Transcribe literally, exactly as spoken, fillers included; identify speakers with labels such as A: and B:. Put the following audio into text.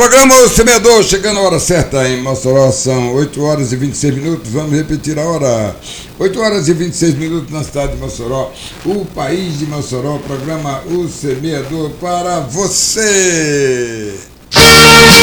A: Programa O Semeador, chegando a hora certa em Mossoró, são oito horas e vinte e seis minutos, vamos repetir a hora. oito horas e vinte e seis minutos na cidade de Mossoró, o país de Mossoró, programa O Semeador para você.